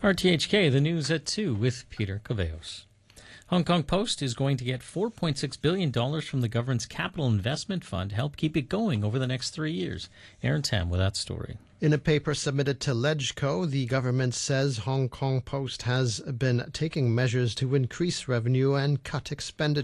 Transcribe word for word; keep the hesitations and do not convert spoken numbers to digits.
R T H K, the news at two with Peter Caveos. Hong Kong Post is going to get four point six billion dollars from the government's Capital Investment Fund to help keep it going over the next three years. Aaron Tam with that story. In a paper submitted to LegCo, the government says Hong Kong Post has been taking measures to increase revenue and cut expenditure.